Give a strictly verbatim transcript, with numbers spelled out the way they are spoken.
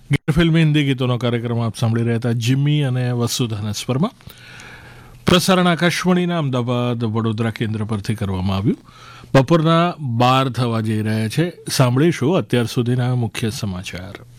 ગેરફિલ્મી હિન્દી ગીતોનો કાર્યક્રમ આપ સાંભળી રહ્યા હતા જિમ્મી અને વસુધાના સ્વરમાં. પ્રસારણ આકાશવાણીના અમદાવાદ વડોદરા કેન્દ્ર પરથી કરવામાં આવ્યું. બપોરના બાર થવા જઈ રહ્યા છે. સાંભળીશું અત્યાર સુધીના મુખ્ય સમાચાર.